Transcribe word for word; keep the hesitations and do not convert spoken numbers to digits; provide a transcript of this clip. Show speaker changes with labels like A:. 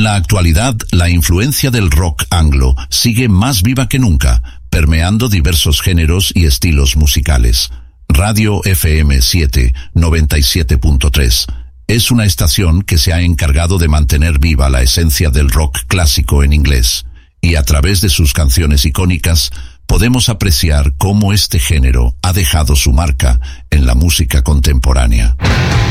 A: la actualidad, la influencia del rock anglo sigue más viva que nunca, permeando diversos géneros y estilos musicales. Radio F M siete, noventa y siete punto tres es una estación que se ha encargado de mantener viva la esencia del rock clásico en inglés, y a través de sus canciones icónicas podemos apreciar cómo este género ha dejado su marca en la música contemporánea.